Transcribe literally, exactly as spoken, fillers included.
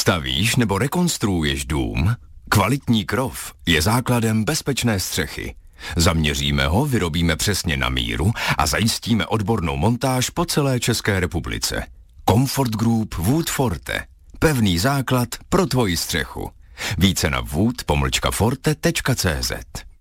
Stavíš nebo rekonstruuješ dům? Kvalitní krov je základem bezpečné střechy. Zaměříme ho, vyrobíme přesně na míru a zajistíme odbornou montáž po celé České republice. Comfort Group Wood Forte. Pevný základ pro tvoji střechu. Více na wood pomlčka forte tečka cé zet.